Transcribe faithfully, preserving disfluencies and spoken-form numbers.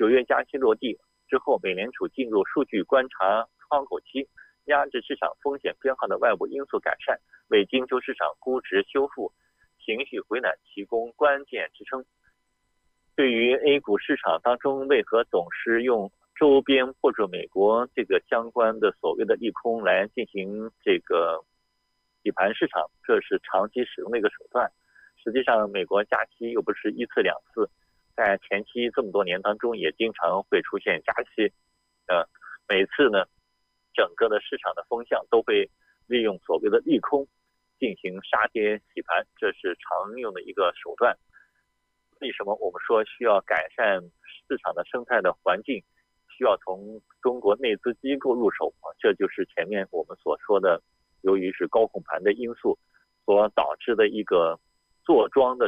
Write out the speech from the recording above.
九月加息落地之后，美联储进入数据观察窗口期，压制市场风险偏好的外部因素改善，为金球市场估值修复、情绪回暖提供关键支撑。对于 A 股市场当中为何总是用周边或者美国这个相关的所谓的利空来进行这个洗盘市场，这是长期使用的一个手段。实际上，美国加息又不是一次两次，在前期这么多年当中，也经常会出现加息。呃，每次呢，整个的市场的风向都会利用所谓的利空进行杀跌洗盘，这是常用的一个手段。为什么我们说需要改善市场的生态的环境，需要从中国内资机构入手？这就是前面我们所说的，由于是高控盘的因素所导致的一个坐庄的